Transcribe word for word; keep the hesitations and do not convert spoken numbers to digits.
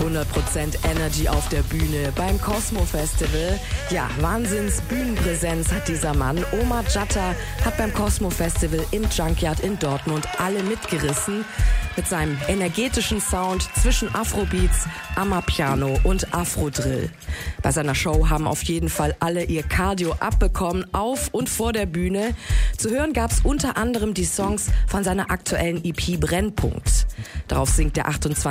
hundert Prozent Energy auf der Bühne beim Cosmo Festival. Ja, Wahnsinns Bühnenpräsenz hat dieser Mann. Omar Jatta hat beim Cosmo Festival im Junkyard in Dortmund alle mitgerissen. Mit seinem energetischen Sound zwischen Afrobeats, Amapiano und Afrodrill. Bei seiner Show haben auf jeden Fall alle ihr Cardio abbekommen, auf und vor der Bühne. Zu hören gab's unter anderem die Songs von seiner aktuellen E P Brennpunkt. Darauf singt der achtundzwanzig